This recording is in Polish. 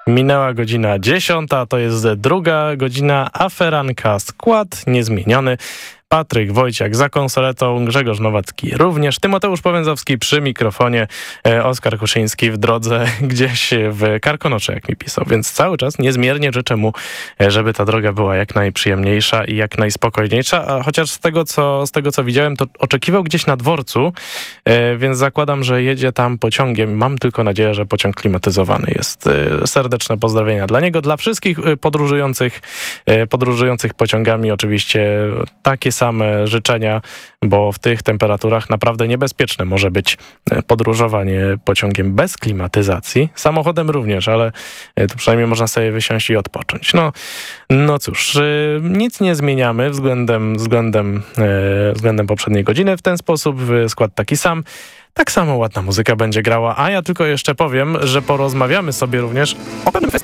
Minęła godzina 10, to jest druga godzina, aferanka skład niezmieniony. Patryk Wojciak za konsoletą, Grzegorz Nowacki również, Tymoteusz Powęzowski przy mikrofonie, Oskar Kuszyński w drodze gdzieś w Karkonosze, jak mi pisał, więc cały czas niezmiernie życzę mu, żeby ta droga była jak najprzyjemniejsza i jak najspokojniejsza, a chociaż z tego co widziałem, to oczekiwał gdzieś na dworcu, więc zakładam, że jedzie tam pociągiem. Mam tylko nadzieję, że pociąg klimatyzowany jest. Serdeczne pozdrowienia dla niego, dla wszystkich podróżujących pociągami oczywiście takie same życzenia, bo w tych temperaturach naprawdę niebezpieczne może być podróżowanie pociągiem bez klimatyzacji. Samochodem również, ale tu przynajmniej można sobie wysiąść i odpocząć. No cóż, nic nie zmieniamy względem poprzedniej godziny. W ten sposób skład taki sam. Tak samo ładna muzyka będzie grała, a ja tylko jeszcze powiem, że porozmawiamy sobie również o pewnym